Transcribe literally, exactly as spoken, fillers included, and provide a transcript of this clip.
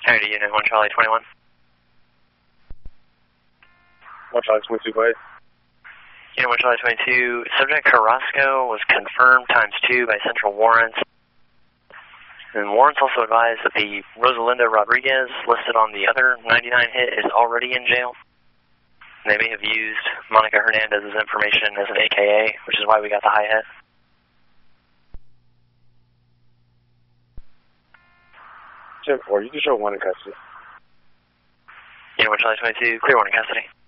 Harry to Unit one Charlie twenty-one. one Charlie twenty-two, go ahead. Unit one Charlie twenty-two, subject Carrasco was confirmed times two by central warrants. And warrants also advised that the Rosalinda Rodriguez listed on the other ninety-nine hit is already in jail. And they may have used Monica Hernandez's information as an A K A, which is why we got the high hit. ten four, you can show one in custody. Unit one Charlie twenty-two, clear one in custody.